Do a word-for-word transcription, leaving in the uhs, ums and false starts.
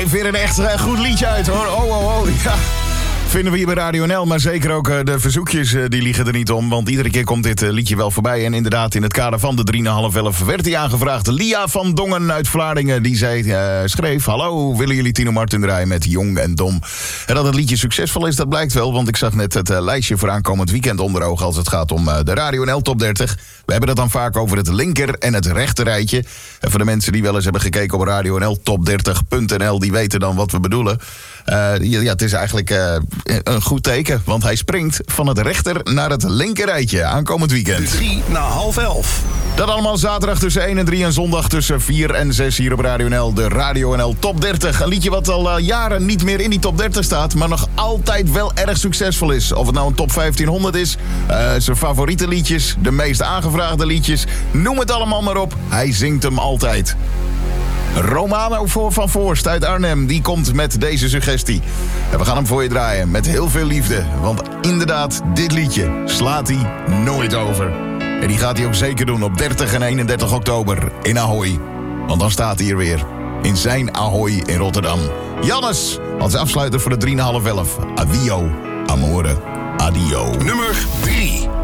heeft weer een echt uh, goed liedje uit, hoor. Oh, oh, oh, ja. Vinden we hier bij Radio N L, maar zeker ook uh, de verzoekjes uh, die liegen er niet om. Want iedere keer komt dit uh, liedje wel voorbij. En inderdaad, in het kader van de drie na half elf werd hij aangevraagd. Lia van Dongen uit Vlaardingen, die zei, uh, schreef... Hallo, willen jullie Tino Martin draaien met Jong en Dom? En dat het liedje succesvol is, dat blijkt wel. Want ik zag net het uh, lijstje voor aankomend weekend onder ogen... als het gaat om uh, de Radio N L Top dertig. We hebben het dan vaak over het linker en het rechter rijtje. En voor de mensen die wel eens hebben gekeken op Radio N L top dertig punt n l... die weten dan wat we bedoelen. Uh, ja, het is eigenlijk uh, een goed teken, want hij springt van het rechter naar het linker rijtje aankomend weekend. drie na half elf. Dat allemaal zaterdag tussen één en drie en zondag tussen vier en zes hier op Radio N L. De Radio N L Top dertig. Een liedje wat al uh, jaren niet meer in die Top dertig staat, maar nog altijd wel erg succesvol is. Of het nou een Top vijftienhonderd is, uh, zijn favoriete liedjes, de meest aangevraagde liedjes. Noem het allemaal maar op, hij zingt hem altijd. Romano van Voorst uit Arnhem, die komt met deze suggestie. En we gaan hem voor je draaien met heel veel liefde. Want inderdaad, dit liedje slaat hij nooit over. En die gaat hij ook zeker doen op dertig en eenendertig oktober in Ahoy. Want dan staat hij hier weer. In zijn Ahoy in Rotterdam. Jannes, als afsluiter voor de drie na half elf. Adio, amore, adio. Nummer drie.